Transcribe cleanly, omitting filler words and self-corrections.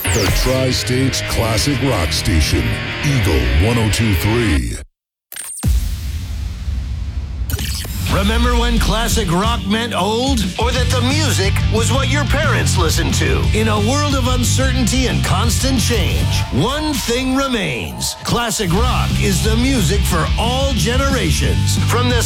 The Tri-State's classic rock station, Eagle 102.3. Remember when classic rock meant old? Or that the music was what your parents listened to? In a world of uncertainty and constant change, one thing remains. Classic rock is the music for all generations. From the